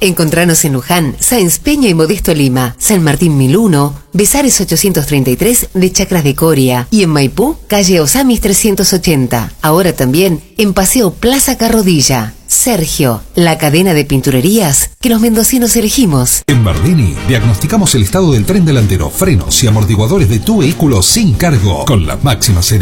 Encontranos en Luján, Sáenz Peña y Modesto Lima, San Martín 1001, Besares 833 de Chacras de Coria y en Maipú, calle Osamis 380. Ahora también en Paseo Plaza Carrodilla. Sergio, la cadena de pinturerías que los mendocinos elegimos. En Bardini diagnosticamos el estado del tren delantero, frenos y amortiguadores de tu vehículo sin cargo, con la máxima seriedad.